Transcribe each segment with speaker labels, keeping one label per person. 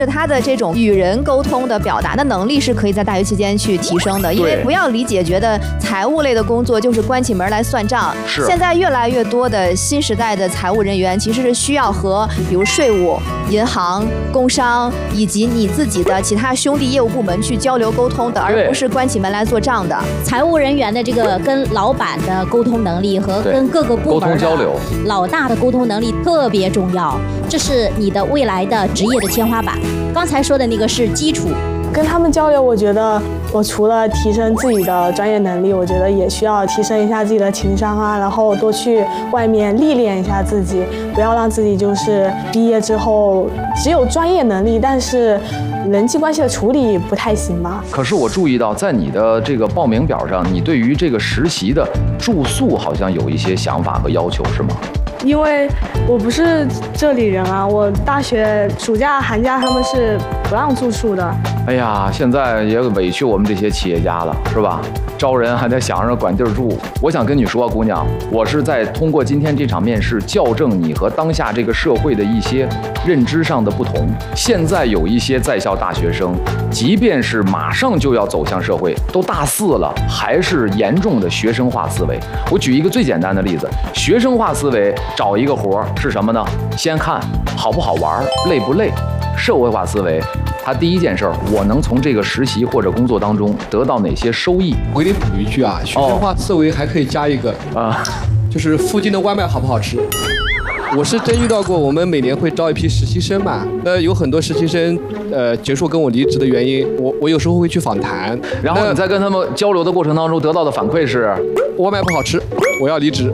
Speaker 1: 他的这种与人沟通的表达的能力是可以在大学期间去提升的，因为不要理解觉得财务类的工作就是关起门来算账。
Speaker 2: 是。
Speaker 1: 现在越来越多的新时代的财务人员其实是需要和比如税务、银行、工商以及你自己的其他兄弟业务部门去交流沟通的，而不是关起门来做账的。
Speaker 3: 财务人员的这个跟老板的沟通能力和跟各个部门沟通交流、老大的沟通能力特别重要，这是你的未来的职业的天花板。刚才说的那个是基础，
Speaker 4: 跟他们交流，我觉得我除了提升自己的专业能力，我觉得也需要提升一下自己的情商啊，然后多去外面历练一下自己，不要让自己就是毕业之后只有专业能力，但是人际关系的处理不太行吧。
Speaker 2: 可是我注意到，在你的这个报名表上，你对于这个实习的住宿好像有一些想法和要求，是吗？
Speaker 4: 因为我不是这里人啊，我大学暑假、寒假他们是不让住宿的。
Speaker 2: 哎呀，现在也委屈我们这些企业家了，是吧？招人还得想着管地儿住。我想跟你说，姑娘，我是在通过今天这场面试校正你和当下这个社会的一些认知上的不同。现在有一些在校大学生，即便是马上就要走向社会，都大4了，还是严重的学生化思维。我举一个最简单的例子，学生化思维找一个活是什么呢？先看好不好玩，累不累。社会化思维，他第一件事儿，我能从这个实习或者工作当中得到哪些收益？
Speaker 5: 我给你补一句啊，学生化思维还可以加一个就是附近的外卖好不好吃。我是真遇到过，我们每年会招一批实习生嘛，有很多实习生结束跟我离职的原因，我有时候会去访谈，
Speaker 2: 然后你在跟他们交流的过程当中得到的反馈是，
Speaker 5: 外卖不好吃，我要离职。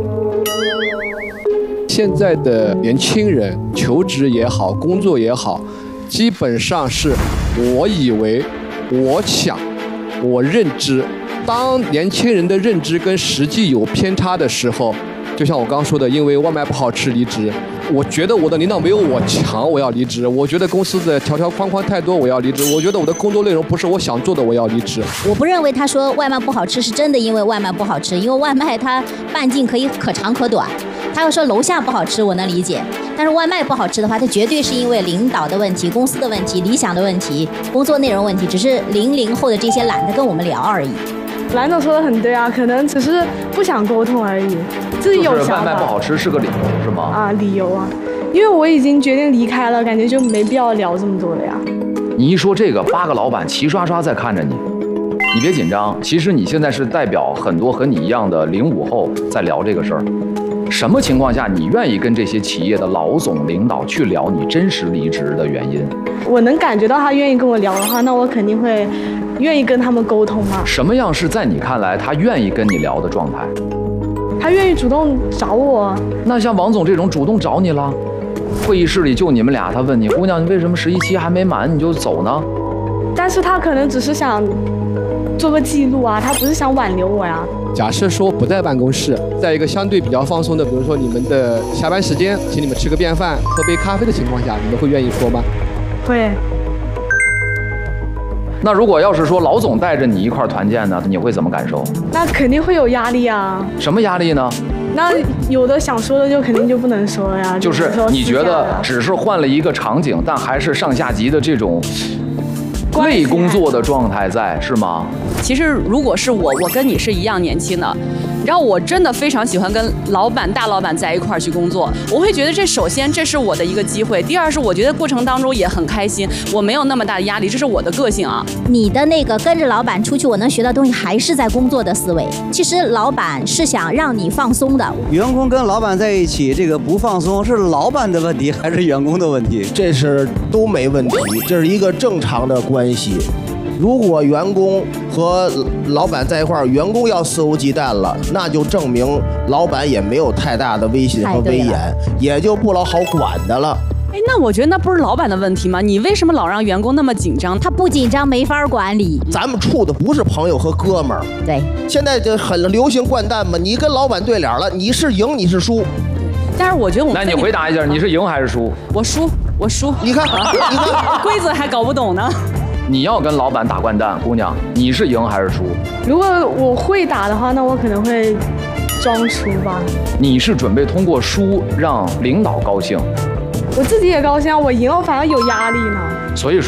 Speaker 5: 现在的年轻人求职也好，工作也好，基本上是我以为、我想、我认知。当年轻人的认知跟实际有偏差的时候，就像我刚刚说的，因为外卖不好吃离职。我觉得我的领导没有我强，我要离职。我觉得公司的条条框框太多，我要离职。我觉得我的工作内容不是我想做的，我要离职。
Speaker 3: 我不认为他说外卖不好吃是真的因为外卖不好吃，因为外卖它半径可以可长可短。他要说楼下不好吃，我能理解，但是外卖不好吃的话，它绝对是因为领导的问题、公司的问题、理想的问题、工作内容问题，只是00后的这些懒得跟我们聊而已。
Speaker 4: 蓝总说的很对啊，可能只是不想沟通而已，自己有想法。
Speaker 2: 就是外卖不好吃是个理由是吗？
Speaker 4: 啊，理由啊，因为我已经决定离开了，感觉就没必要聊这么多了呀。
Speaker 2: 你一说这个，8个老板齐刷刷在看着你，你别紧张。其实你现在是代表很多和你一样的05后在聊这个事儿。什么情况下你愿意跟这些企业的老总领导去聊你真实离职的原因？
Speaker 4: 我能感觉到他愿意跟我聊的话，那我肯定会愿意跟他们沟通嘛。
Speaker 2: 什么样是在你看来他愿意跟你聊的状态？
Speaker 4: 他愿意主动找我。
Speaker 2: 那像王总这种主动找你了，会议室里就你们俩，他问你，姑娘，你为什么实习期还没满你就走呢？
Speaker 4: 但是他可能只是想做个记录啊，他不是想挽留我呀。
Speaker 5: 假设说不在办公室，在一个相对比较放松的，比如说你们的下班时间，请你们吃个便饭、喝杯咖啡的情况下，你们会愿意说吗？
Speaker 4: 会。
Speaker 2: 那如果要是说老总带着你一块团建呢，你会怎么感受？
Speaker 4: 那肯定会有压力啊。
Speaker 2: 什么压力呢？
Speaker 4: 那有的想说的就肯定就不能说了呀。
Speaker 2: 就是你觉得只是换了一个场景，但还是上下级的这种类工作的状态在，是吗？
Speaker 6: 其实如果是我跟你是一样年轻的，你知道我真的非常喜欢跟大老板在一块儿去工作。我会觉得首先这是我的一个机会，第二是我觉得过程当中也很开心，我没有那么大的压力，这是我的个性啊。
Speaker 3: 你的那个跟着老板出去，我能学到东西还是在工作的思维。其实老板是想让你放松的。
Speaker 7: 员工跟老板在一起，这个不放松是老板的问题还是员工的问题？
Speaker 8: 这是都没问题，这是一个正常的关系。如果员工和老板在一块儿，员工要肆无忌惮了，那就证明老板也没有太大的威信和威严，也就不老好管的了。
Speaker 6: 哎，那我觉得那不是老板的问题吗？你为什么老让员工那么紧张？
Speaker 3: 他不紧张没法管理。
Speaker 8: 咱们处的不是朋友和哥们儿。
Speaker 3: 对。
Speaker 8: 现在这很流行掼蛋嘛，你跟老板对脸了，你是赢你是输。
Speaker 6: 但是我觉得
Speaker 2: 那你回答一下，你是赢还是输？
Speaker 6: 我输。
Speaker 8: 你看，
Speaker 6: 规则还搞不懂呢。
Speaker 2: 你要跟老板打掼蛋，姑娘，你是赢还是输？
Speaker 4: 如果我会打的话，那我可能会装输吧。
Speaker 2: 你是准备通过输让领导高兴？
Speaker 4: 我自己也高兴啊，我赢了反而有压力呢。
Speaker 2: 所以